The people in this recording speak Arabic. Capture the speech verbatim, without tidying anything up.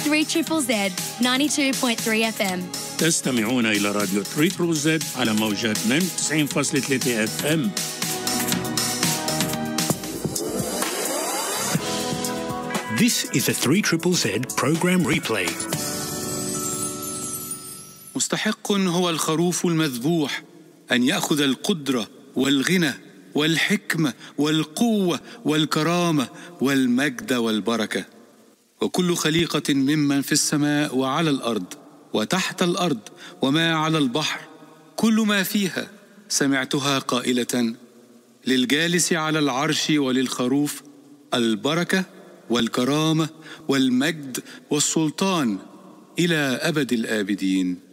three triple Z ninety-two point three F M. تستمعون إلى راديو ثري زد على موجات اثنين وتسعين فاصلة ثلاثة اف ام. This is a three triple Z program replay. مستحق هو الخروف المذبوح أن يأخذ القدرة والغنى والحكمة والقوة والكرامة والمجد والبركة، وكل خليقة ممن في السماء وعلى الأرض وتحت الأرض وما على البحر كل ما فيها سمعتها قائلة: للجالس على العرش وللخروف البركة والكرامة والمجد والسلطان إلى أبد الآبدين.